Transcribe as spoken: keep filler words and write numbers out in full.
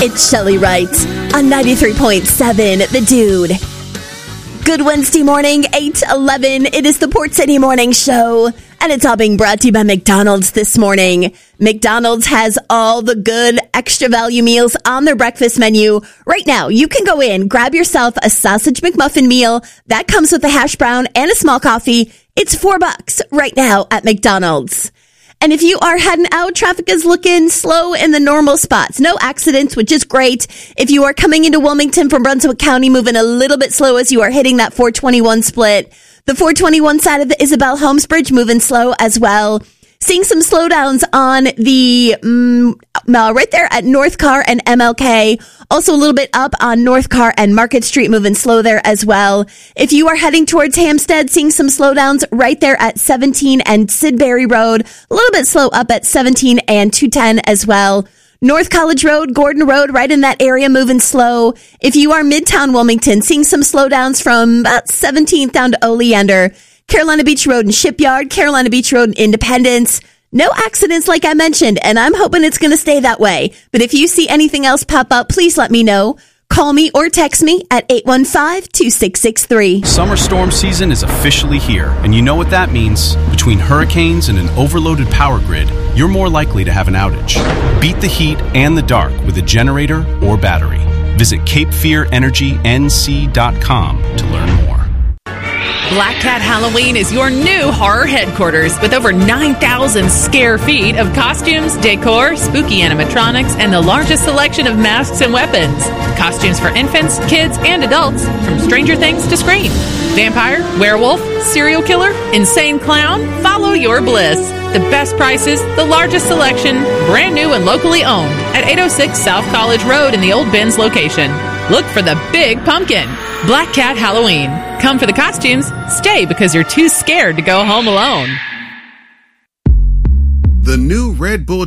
It's Shelley Wright on ninety-three point seven, The Dude. Good Wednesday morning, eight eleven. It is the Port City Morning Show, and it's all being brought to you by McDonald's this morning. McDonald's has all the good extra value meals on their breakfast menu. Right now, you can go in, grab yourself a sausage McMuffin meal. That comes with a hash brown and a small coffee. It's four bucks right now at McDonald's. And if you are heading out, traffic is looking slow in the normal spots. No accidents, which is great. If you are coming into Wilmington from Brunswick County, moving a little bit slow as you are hitting that four twenty-one split. The four twenty-one side of the Isabel Holmes Bridge moving slow as well. Seeing some slowdowns on the, um, right there at North Carr and M L K. Also a little bit up on North Carr and Market Street, moving slow there as well. If you are heading towards Hampstead, seeing some slowdowns right there at seventeen and Sidbury Road. A little bit slow up at seventeen and two ten as well. North College Road, Gordon Road, right in that area, moving slow. If you are Midtown Wilmington, seeing some slowdowns from about seventeenth down to Oleander. Carolina Beach Road and Shipyard, Carolina Beach Road and Independence. No accidents like I mentioned, and I'm hoping it's going to stay that way. But if you see anything else pop up, please let me know. Call me or text me at eight one five, two six six three. Summer storm season is officially here, and you know what that means. Between hurricanes and an overloaded power grid, you're more likely to have an outage. Beat the heat and the dark with a generator or battery. Visit cape fear energy n c dot com to learn more. Black Cat Halloween is your new horror headquarters with over nine thousand square feet of costumes, decor, spooky animatronics, and the largest selection of masks and weapons. Costumes for infants, kids, and adults, from Stranger Things to Scream. Vampire, werewolf, serial killer, insane clown, follow your bliss. The best prices, the largest selection, brand new and locally owned at eight oh six South College Road in the Old Benz location. Look for the Big Pumpkin. Black Cat Halloween. Come for the costumes, stay because you're too scared to go home alone. The new Red Bull